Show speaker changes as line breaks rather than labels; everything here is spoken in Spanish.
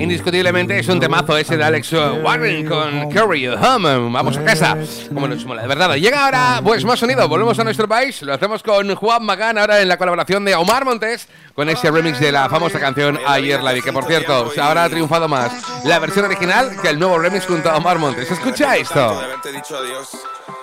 Indiscutiblemente es un temazo ese de Alex Warren con Carry You Home. Vamos a casa. Como nos mola, de verdad. Llega ahora, pues más sonido. Volvemos a nuestro país. Lo hacemos con Juan Magán, ahora en la colaboración de Omar Montes, con ese remix de la famosa canción Ayer la vi. Que por cierto, ahora ha triunfado más la versión original que el nuevo remix junto a Omar Montes. Escucha esto.